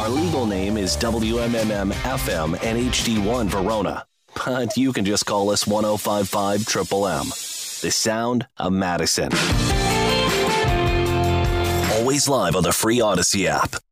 Our legal name is WMMM FM and HD1 Verona. But you can just call us 1055 Triple M. The sound of Madison. Always live on the free Odyssey app.